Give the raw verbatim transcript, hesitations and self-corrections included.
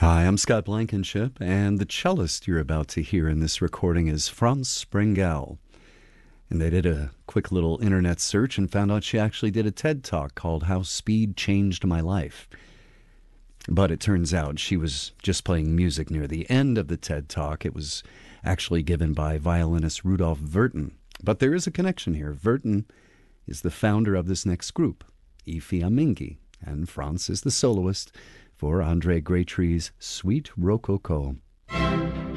Hi, I'm Scott Blankenship, and the cellist you're about to hear in this recording is Franz Sprengel. And they did a quick little internet search and found out she actually did a TED Talk called How Speed Changed My Life. But it turns out she was just playing music near the end of the TED Talk. It was actually given by violinist Rudolf Wirten. But there is a connection here. Wirten is the founder of this next group, I Fiammingi, and Franz is the soloist for Andre Graytree's Suite Rococo.